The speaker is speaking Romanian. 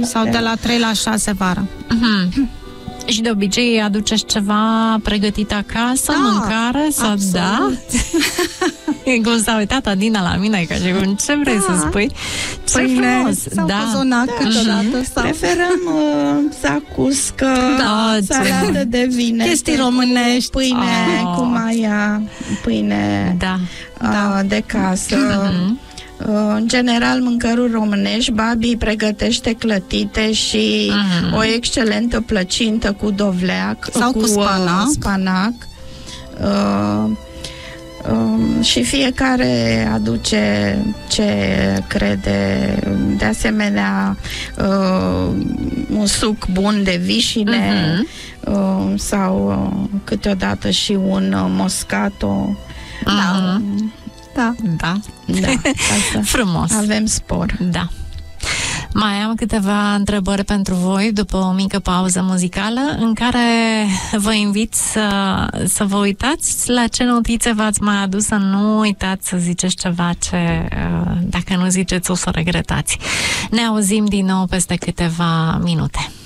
Sau de la 3 la 6 vara. Și de obicei aduceți ceva pregătit acasă, mâncare? Sau da? Cum s-a uitat Adina la mine, ca și cum, ce vrei să spui? Ce frumos! Sau cozonac câteodată. Sau... Preferăm zacuscă, salată de vine, chestii românești, pâine cu maia, pâine de casă. În general, mâncăruri românești. Babi pregătește clătite și o excelentă plăcintă cu dovleac sau cu spanac. Și fiecare aduce ce crede. De asemenea, un suc bun de vișine sau câteodată și un moscato. Da. Frumos. Avem spor. Da. Mai am câteva întrebări pentru voi după o mică pauză muzicală în care vă invit să vă uitați la ce notițe v-ați mai adus, să nu uitați să ziceți ceva ce, dacă nu ziceți, o să regretați. Ne auzim din nou peste câteva minute.